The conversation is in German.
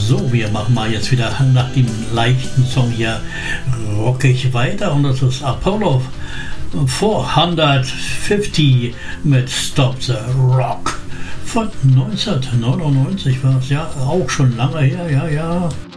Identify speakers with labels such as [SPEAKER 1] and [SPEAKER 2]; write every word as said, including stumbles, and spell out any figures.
[SPEAKER 1] So, wir machen mal jetzt wieder nach dem leichten Song hier rockig weiter und das ist Apollo vierhundertfünfzig mit Stop the Rock von neunzehnhundertneunundneunzig war es, ja, auch schon lange her, ja, ja.